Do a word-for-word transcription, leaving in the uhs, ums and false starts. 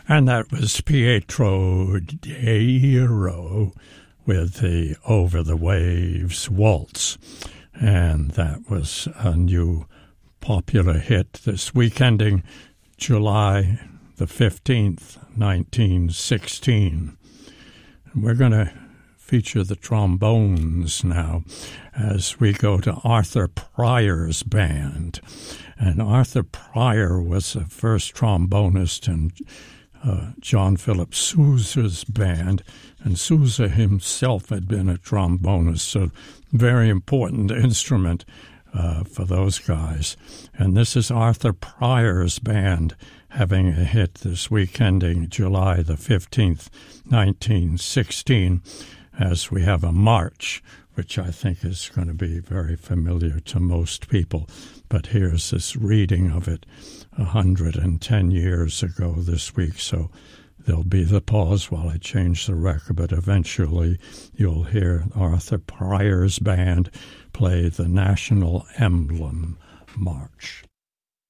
And that was Pietro D'Airo with the Over the Waves Waltz. And that was a new popular hit this week, ending July the fifteenth, nineteen sixteen. And we're going to feature the trombones now as we go to Arthur Pryor's band. And Arthur Pryor was the first trombonist in uh, John Philip Sousa's band, and Sousa himself had been a trombonist, so very important instrument uh, for those guys. And this is Arthur Pryor's band having a hit this week, ending July the fifteenth, nineteen sixteen, as we have a march, which I think is going to be very familiar to most people. But here's this reading of it one hundred ten years ago this week, so there'll be the pause while I change the record, but eventually you'll hear Arthur Pryor's band play the National Emblem March.